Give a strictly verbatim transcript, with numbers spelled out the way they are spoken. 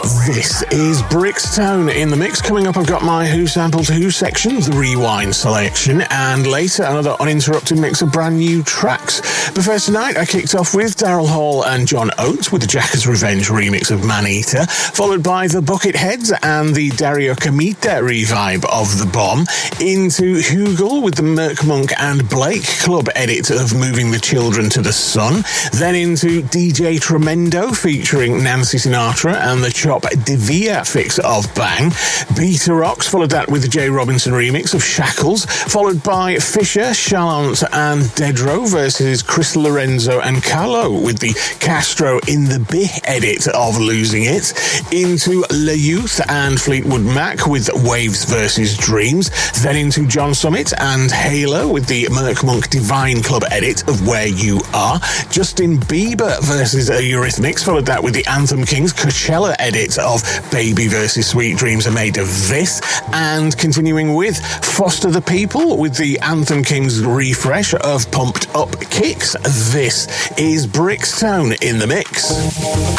This is Brixton in the mix. Coming up, I've got my Who Sampled Who section, the Rewind selection, and later another uninterrupted mix of brand new tracks. But first tonight, I kicked off with Daryl Hall and John Oates with the Jackass Revenge remix of Man Eater, followed by the Bucketheads and the Dario Camita revive of The Bomb, into Hugel with the Merc Monk and Blake Club edit of Moving the Children to the Sun, then into D J Tremendo featuring Nancy Sinatra and the Chop Devia fix of Bang. Beta Rocks followed that with the Jay Robinson remix of Shackles, followed by Fisher, Chalant and Dedro versus Chris Lorenzo and Carlo with the Castro in the B edit of Losing It, into Le Youth and Fleetwood Mac with Waves versus Dreams, then into John Summit and Halo with the Merc Monk Divine Club edit of Where You Are. Justin Bieber versus Eurythmics followed that with the Anthem Kings Coachella edit of Baby versus Sweet Dreams Are Made of This, and continuing with Foster the People with the Anthem Kings refresh of Pumped Up Kicks. This is Brixton in the mix.